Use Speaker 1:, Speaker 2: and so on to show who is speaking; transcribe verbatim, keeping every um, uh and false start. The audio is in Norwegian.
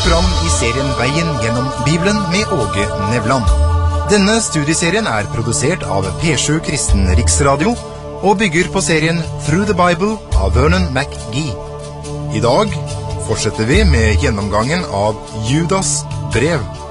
Speaker 1: program i serien Veien gjennom Bibelen med Åge Nevland. Denne studieserien er produsert av P sju Kristen Riksradio og bygger på serien Through the Bible av Vernon McGee. I dag fortsetter vi med gjennomgangen av Judas brev.